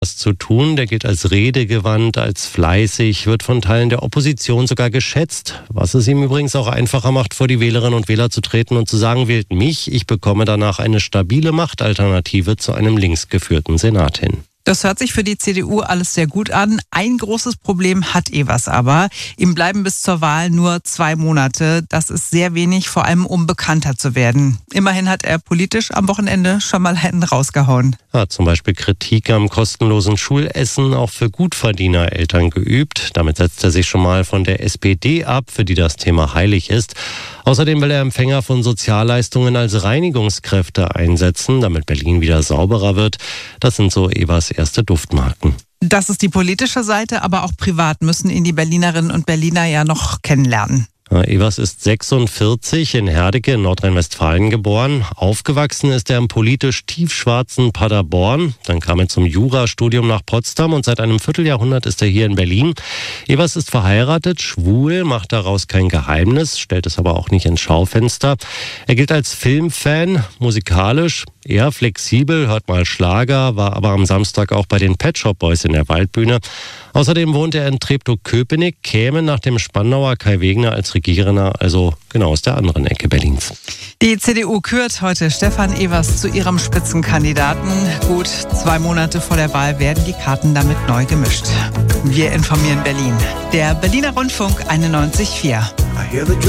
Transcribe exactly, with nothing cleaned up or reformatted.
Was zu tun, der gilt als redegewandt, als fleißig, wird von Teilen der Opposition sogar geschätzt, was es ihm übrigens auch einfacher macht, vor die Wählerinnen und Wähler zu treten und zu sagen, wählt mich, ich bekomme danach eine stabile Machtalternative zu einem linksgeführten Senat hin. Das hört sich für die C D U alles sehr gut an. Ein großes Problem hat Evers aber. Ihm bleiben bis zur Wahl nur zwei Monate. Das ist sehr wenig, vor allem um bekannter zu werden. Immerhin hat er politisch am Wochenende schon mal einen rausgehauen. Er hat zum Beispiel Kritik am kostenlosen Schulessen auch für Gutverdienereltern geübt. Damit setzt er sich schon mal von der S P D ab, für die das Thema heilig ist. Außerdem will er Empfänger von Sozialleistungen als Reinigungskräfte einsetzen, damit Berlin wieder sauberer wird. Das sind so Evers erste Duftmarken. Das ist die politische Seite, aber auch privat müssen ihn die Berlinerinnen und Berliner ja noch kennenlernen. Evers ist sechsundvierzig, in Herdecke in Nordrhein-Westfalen geboren. Aufgewachsen ist er im politisch tiefschwarzen Paderborn. Dann kam er zum Jurastudium nach Potsdam und seit einem Vierteljahrhundert ist er hier in Berlin. Evers ist verheiratet, schwul, macht daraus kein Geheimnis, stellt es aber auch nicht ins Schaufenster. Er gilt als Filmfan, musikalisch eher flexibel, hört mal Schlager, war aber am Samstag auch bei den Pet Shop Boys in der Waldbühne. Außerdem wohnt er in Treptow-Köpenick, käme nach dem Spandauer Kai Wegner als Regierender, also genau aus der anderen Ecke Berlins. Die C D U kürt heute Stefan Evers zu ihrem Spitzenkandidaten. Gut zwei Monate vor der Wahl werden die Karten damit neu gemischt. Wir informieren Berlin. Der Berliner Rundfunk einundneunzig Komma vier.